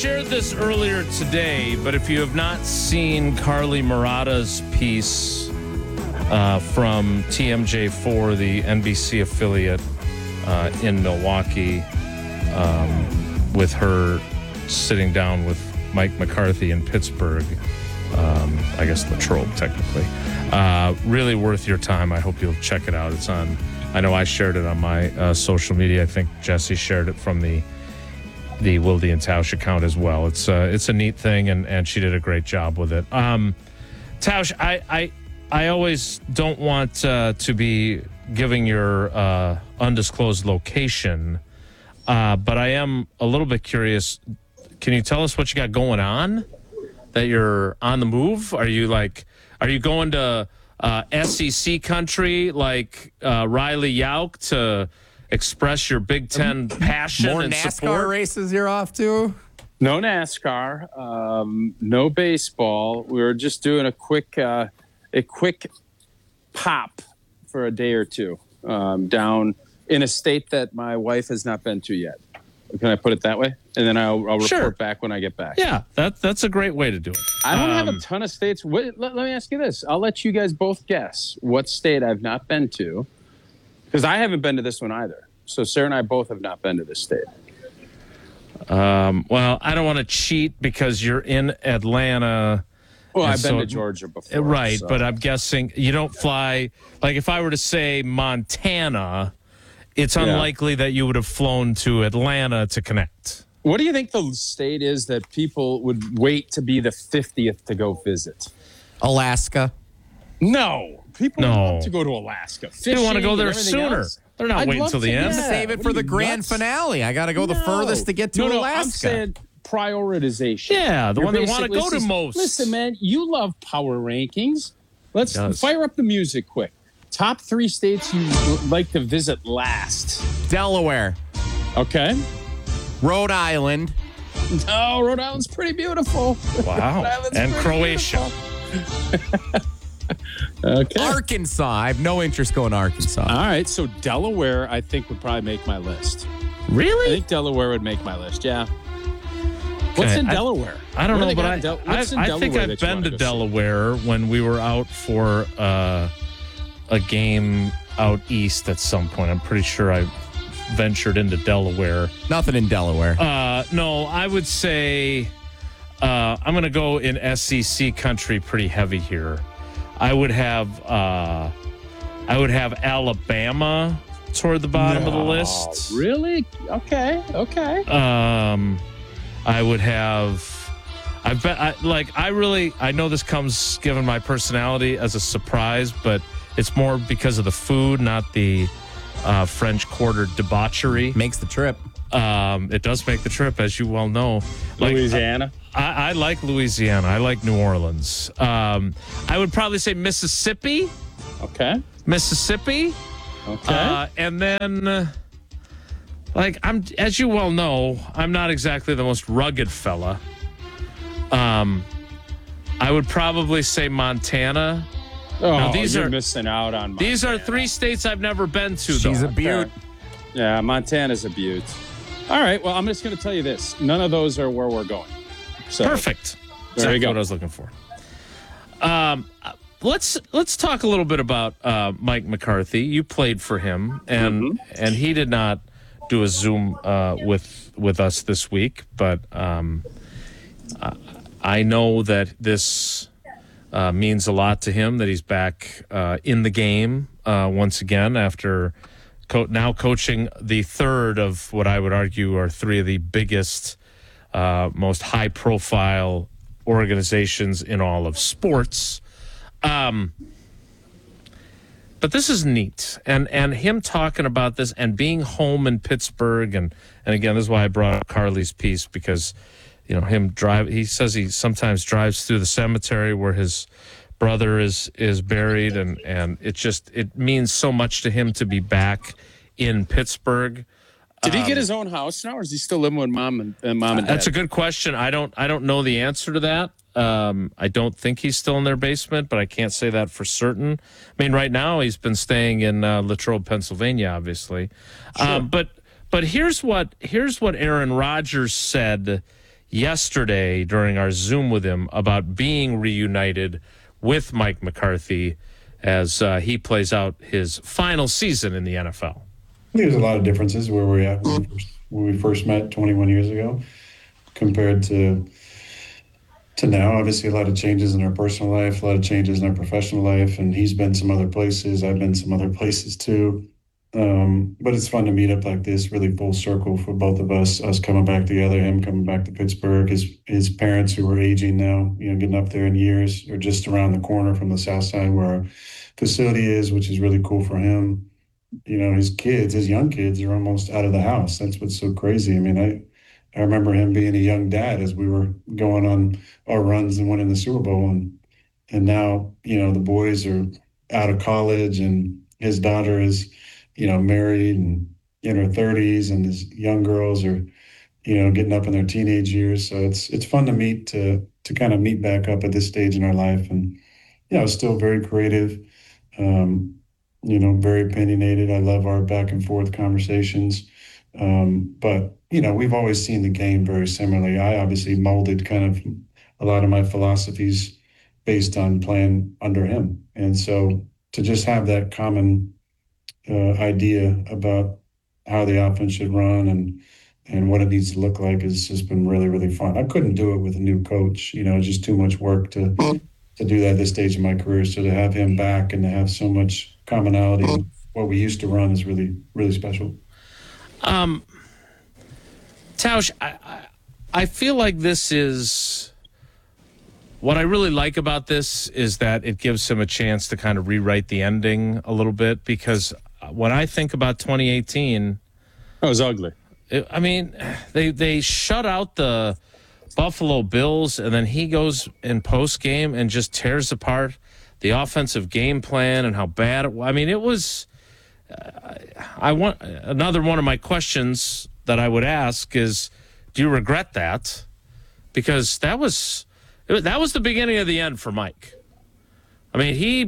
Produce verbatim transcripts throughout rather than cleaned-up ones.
shared this earlier today, but if you have not seen Carly Murata's piece uh, from T M J four, the N B C affiliate uh, in Milwaukee, um, with her sitting down with Mike McCarthy in Pittsburgh, um, I guess Latrobe technically, uh, really worth your time. I hope you'll check it out. It's on, I know I shared it on my uh, social media. I think Jesse shared it from the the Wilde and Tausch account as well. It's uh, it's a neat thing, and, and she did a great job with it. Um, Tausch, I, I I always don't want uh, to be giving your uh, undisclosed location, uh, but I am a little bit curious. Can you tell us what you got going on? That you're on the move? Are you like, are you going to uh, S E C country like uh, Riley Yauk to express your Big Ten passion More and NASCAR support? races you're off to? No NASCAR, um, no baseball. We were just doing a quick, uh, a quick pop for a day or two um, down in a state that my wife has not been to yet. Can I put it that way? And then I'll, I'll report Sure. back when I get back. Yeah, that that's a great way to do it. I don't have Um, a ton of states. What, let, let me ask you this. I'll let you guys both guess what state I've not been to, because I haven't been to this one either. So Sarah and I both have not been to this state. Um, well, I don't want to cheat because you're in Atlanta. Well, And I've been so- to Georgia before. Right, so. but I'm guessing you don't fly. Like if I were to say Montana, it's Yeah. unlikely that you would have flown to Atlanta to connect. What do you think the state is that people would wait to be the fiftieth to go visit? Alaska. No. People No. love to go to Alaska. They want to go Fishing there and everything sooner. else. They're not I'd waiting love till the to- end. yeah. Save it What for are the you, grand nuts? finale. I got to go the No. furthest to get to no, no, Alaska. I'm saying prioritization. Yeah, the You're one they want to basically go to just- most. Listen, man, you love power rankings. Let's Does. fire up the music quick. Top three states you would like to visit last. Delaware, Okay. Rhode Island, Oh, Rhode Island's pretty beautiful. Wow, Rhode Island's and pretty Croatia. Okay. Arkansas. I have no interest going to Arkansas. All right, so Delaware, I think, would probably make my list. I Really? think Delaware would make my list. Yeah. What's Okay, in I- Delaware? I don't What do know, they but got I, in Del- I, what's in I think Delaware I've that you been wanna to go see? Delaware when we were out for uh, a game out east at some point. I'm pretty sure I ventured into Delaware. Nothing in Delaware. Uh, no, I would say uh, I'm going to go in S E C country pretty heavy here. I would have uh, I would have Alabama toward the bottom of the list. Really? Okay. Okay. Um, I would have. I've been I, like I really I know this comes given my personality as a surprise, but it's more because of the food, not the uh, French Quarter debauchery. Makes the trip. Um, it does make the trip, as you well know. Like, Louisiana. I, I like Louisiana. I like New Orleans. Um, I would probably say Mississippi. Okay. Mississippi. Okay. Uh, and then, uh, like I'm, as you well know, I'm not exactly the most rugged fella. Um, I would probably say Montana. oh, now, these you're are- missing out on. These are Montana. three states I've never been to. She's though. a beaut. Yeah, Montana's a beaut. All right. Well, I'm just going to tell you this. None of those are where we're going. So, Perfect. There Exactly you go. what I was looking for. Um, let's let's talk a little bit about uh, Mike McCarthy. You played for him, and Mm-hmm. and he did not do a Zoom uh, with with us this week, but um, I, I know that this uh, means a lot to him that he's back uh, in the game uh, once again after co- now coaching the third of what I would argue are three of the biggest, uh, most high-profile organizations in all of sports. Um, but this is neat. And and him talking about this and being home in Pittsburgh. And, and again, this is why I brought up Carly's piece, because, you know, him drive, he says he sometimes drives through the cemetery where his brother is, is buried. And, and it just, it means so much to him to be back in Pittsburgh. Did he get his own house now, or is he still living with mom and, and mom and dad? That's a good question. I don't I don't know the answer to that. Um, I don't think he's still in their basement, but I can't say that for certain. I mean, right now he's been staying in uh, Latrobe, Pennsylvania, obviously. Sure. Um, but but here's what here's what Aaron Rodgers said yesterday during our Zoom with him about being reunited with Mike McCarthy as uh, he plays out his final season in the N F L. I think there's a lot of differences where we're at when we first, when we first met twenty-one years ago compared to to now. Obviously, a lot of changes in our personal life, a lot of changes in our professional life, and he's been some other places. I've been some other places too. Um, but it's fun to meet up like this, really full circle for both of us, us coming back together, him coming back to Pittsburgh, his his parents who are aging now, you know, getting up there in years, are just around the corner from the south side where our facility is, which is really cool for him. You know, his kids, his young kids are almost out of the house. That's what's so crazy. I mean, I I remember him being a young dad as we were going on our runs and winning the Super Bowl. And and now, you know, the boys are out of college and his daughter is, you know, married and in her thirties, and his young girls are, you know, getting up in their teenage years. So it's it's fun to meet, to to kind of meet back up at this stage in our life. And, you know, still very creative, um, you know, very opinionated. I love our back and forth conversations. Um, but, you know, we've always seen the game very similarly. I obviously molded kind of a lot of my philosophies based on playing under him. And so to just have that common uh, idea about how the offense should run and and what it needs to look like has just been really, really fun. I couldn't do it with a new coach. You know, it's just too much work to to do that at this stage of my career. So to have him back and to have so much commonality with what we used to run is really, really special. Um, Tausch, I, I, I feel like this is what I really like about this is that it gives him a chance to kind of rewrite the ending a little bit, because when I think about twenty eighteen, That was ugly. it, I mean, they they shut out the Buffalo Bills, and then he goes in post game and just tears apart the offensive game plan and how bad it was. I mean, it was. Uh, I want another one of my questions that I would ask is, do you regret that? Because that was that was the beginning of the end for Mike. I mean, he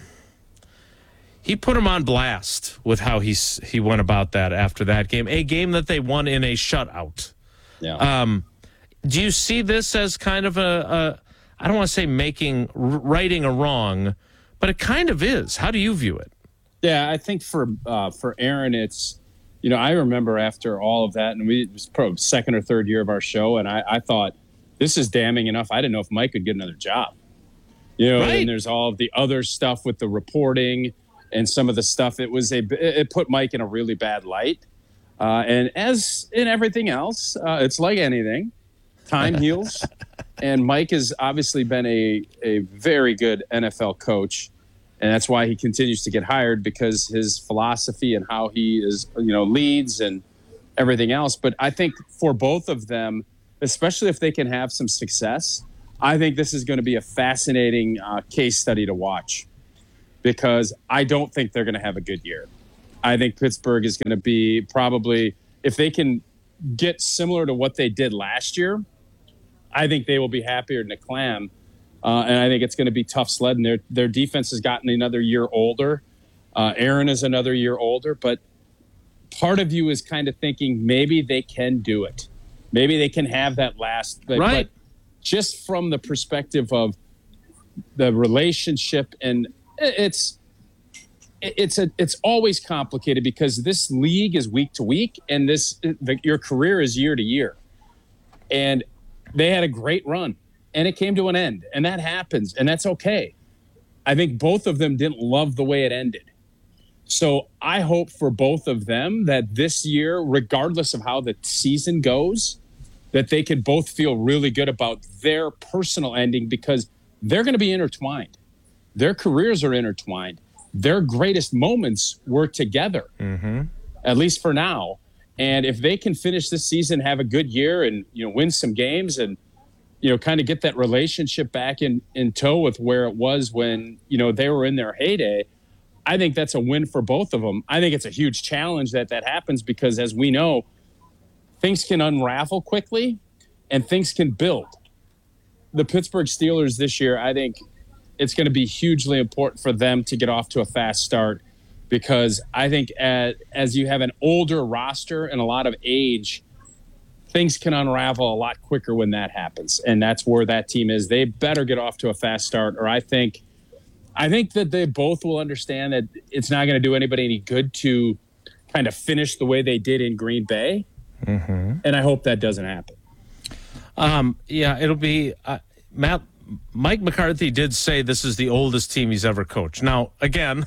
he put him on blast with how he he went about that after that game, a game that they won in a shutout. Yeah. Um, do you see this as kind of a, a I don't want to say making righting a wrong, but it kind of is. How do you view it? Yeah, I think for uh, for Aaron, it's, you know, I remember after all of that, and we it was probably second or third year of our show, and I, I thought, this is damning enough. I didn't know if Mike could get another job. You know, Right. and there's all of the other stuff with the reporting and some of the stuff. It was a it put Mike in a really bad light. Uh, and as in everything else, uh, it's like anything, time heals. And Mike has obviously been a a very good N F L coach. And that's why he continues to get hired, because his philosophy and how he is, you know, leads and everything else. But I think for both of them, especially if they can have some success, I think this is going to be a fascinating uh, case study to watch, because I don't think they're going to have a good year. I think Pittsburgh is going to be probably, if they can get similar to what they did last year, I think they will be happier than a clam. Uh, and I think it's going to be tough sledding. Their their defense has gotten another year older. Uh, Aaron is another year older. But part of you is kind of thinking maybe they can do it. Maybe they can have that last. But, Right. but just from the perspective of the relationship, and it's it's a it's always complicated, because this league is week to week, and this the, your career is year to year. And they had a great run. And it came to an end, and that happens, and that's okay. I think both of them didn't love the way it ended. So I hope for both of them that this year, regardless of how the season goes, that they can both feel really good about their personal ending, because they're going to be intertwined. Their careers are intertwined. Their greatest moments were together, Mm-hmm. at least for now. And if they can finish this season, have a good year, and, you know, win some games, and, you know, kind of get that relationship back in, in tow with where it was when, you know, they were in their heyday, I think that's a win for both of them. I think it's a huge challenge that that happens, because, as we know, things can unravel quickly and things can build. The Pittsburgh Steelers this year, I think it's going to be hugely important for them to get off to a fast start, because I think as, as you have an older roster and a lot of age, things can unravel a lot quicker when that happens. And that's where that team is. They better get off to a fast start, or I think I think that they both will understand that it's not going to do anybody any good to kind of finish the way they did in Green Bay. Mm-hmm. And I hope that doesn't happen. Um, yeah, it'll be uh, Matt. Mike McCarthy did say this is the oldest team he's ever coached. Now, again,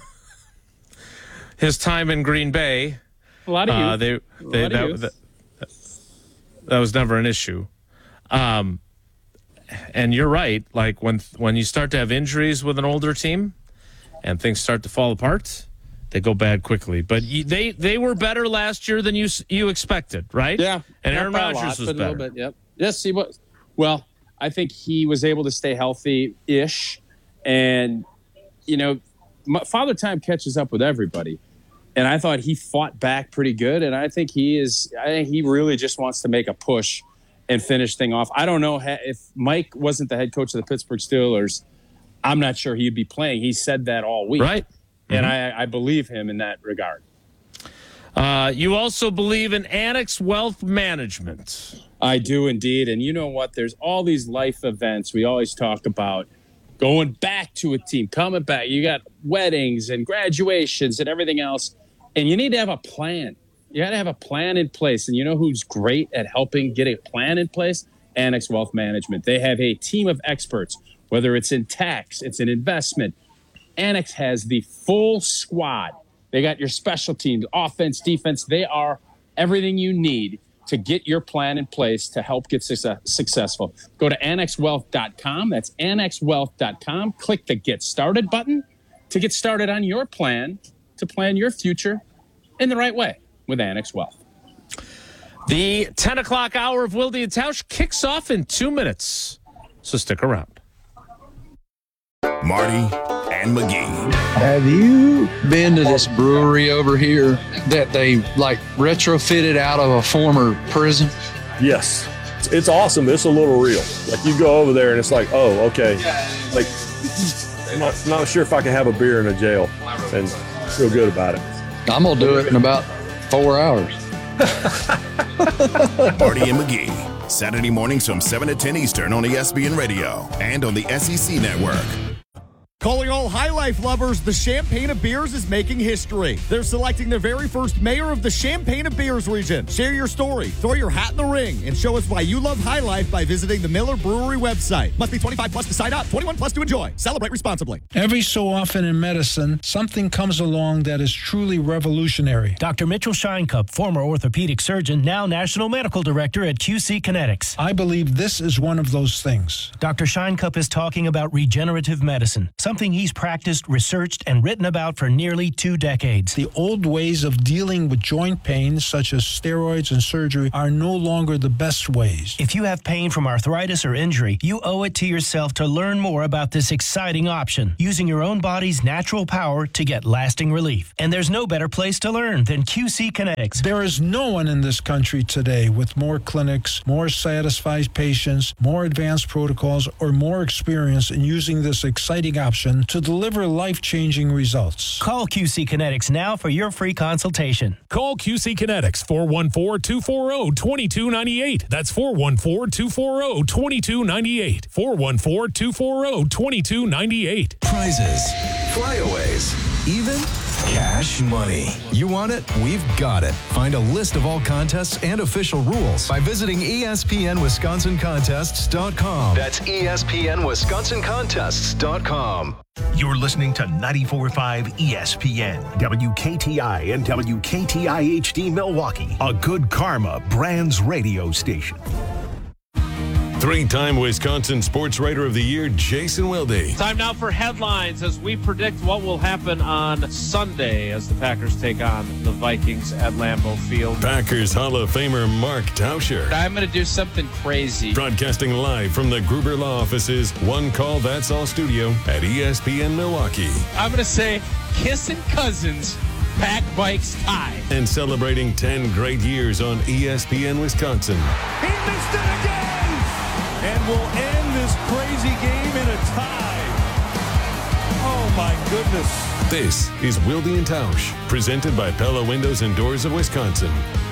his time in Green Bay, a lot of uh, youth. they, they, that, that, that was never an issue. Um, and you're right. Like when when you start to have injuries with an older team and things start to fall apart, they go bad quickly. But you, they they were better last year than you you expected, right? Yeah. And Aaron Rodgers was but better. A little bit, yep. Yes, he was. Well, I think he was able to stay healthy-ish. And, you know, Father Time catches up with everybody. And I thought he fought back pretty good. And I think he is – I think he really just wants to make a push and finish thing off. I don't know if Mike wasn't the head coach of the Pittsburgh Steelers, I'm not sure he'd be playing. He said that all week. Right. Mm-hmm. And I, I believe him in that regard. Uh, you also believe in Annex Wealth Management. I do indeed. And you know what? There's all these life events we always talk about going back to a team, coming back. You got weddings and graduations and everything else. And you need to have a plan. You got to have a plan in place. And you know who's great at helping get a plan in place? Annex Wealth Management. They have a team of experts, whether it's in tax, it's in investment. Annex has the full squad. They got your special teams, offense, defense. They are everything you need to get your plan in place to help get success, successful. Go to annex wealth dot com. That's annex wealth dot com. Click the Get Started button to get started on your plan to plan your future in the right way with Annex Wealth. The ten o'clock hour of Wilde and Tausch kicks off in two minutes, so stick around. Marty and McGee. Have you been to this brewery over here that they like retrofitted out of a former prison? Yes. It's awesome. It's a little real. Like you go over there and it's like, oh, okay. Like, I'm not, not sure if I can have a beer in a jail and feel good about it. I'm going to do it in about four hours. Marty and McGee. Saturday mornings from seven to ten Eastern on E S P N Radio and on the S E C Network. Calling all High Life lovers, the Champaign of Beers is making history. They're selecting their very first mayor of the Champaign of Beers region. Share your story, throw your hat in the ring, and show us why you love High Life by visiting the Miller Brewery website. Must be twenty-five plus to sign up, twenty-one plus to enjoy. Celebrate responsibly. Every so often in medicine, something comes along that is truly revolutionary. Doctor Mitchell Scheinkup, former orthopedic surgeon, now National Medical Director at Q C Kinetics. I believe this is one of those things. Doctor Scheinkup is talking about regenerative medicine, something he's practiced, researched, and written about for nearly two decades. The old ways of dealing with joint pain, such as steroids and surgery, are no longer the best ways. If you have pain from arthritis or injury, you owe it to yourself to learn more about this exciting option, using your own body's natural power to get lasting relief. And there's no better place to learn than Q C Kinetics. There is no one in this country today with more clinics, more satisfied patients, more advanced protocols, or more experience in using this exciting option to deliver life-changing results. Call Q C Kinetics now for your free consultation. Call Q C Kinetics, four one four, two four zero, two two nine eight. That's four one four, two four zero, two two nine eight. four one four, two four zero, two two nine eight. Prizes, flyaways, even cash money. You want it? We've got it. Find a list of all contests and official rules by visiting E S P N Wisconsin Contests dot com. That's E S P N Wisconsin Contests dot com. You're listening to ninety-four point five E S P N, W K T I and W K T I H D Milwaukee, a Good Karma Brands radio station. Three-time Wisconsin Sports Writer of the Year, Jason Wilde. Time now for headlines as we predict what will happen on Sunday as the Packers take on the Vikings at Lambeau Field. Packers Hall of Famer Mark Tauscher. I'm going to do something crazy. Broadcasting live from the Gruber Law Offices, One Call That's All studio at E S P N Milwaukee. I'm going to say kissing cousins, Pack Bikes tie. And celebrating ten great years on E S P N Wisconsin. He missed it again! And we'll end this crazy game in a tie. Oh, my goodness. This is Wilde and Tausch, presented by Pella Windows and Doors of Wisconsin.